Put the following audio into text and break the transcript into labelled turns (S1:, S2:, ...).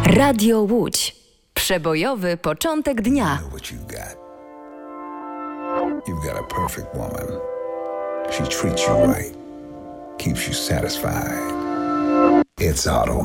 S1: Radio Łódź. Przebojowy początek dnia.
S2: You've got a perfect woman. She treats you right. Keeps you satisfied. It's Auto